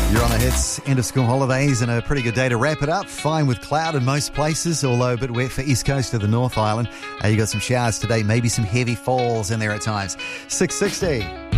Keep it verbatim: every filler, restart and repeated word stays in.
You're on the hits, end of school holidays and a pretty good day to wrap it up. Fine with cloud in most places, although a bit wet for East Coast of the North Island. Uh, you got some showers today, maybe some heavy falls in there at times. six sixty.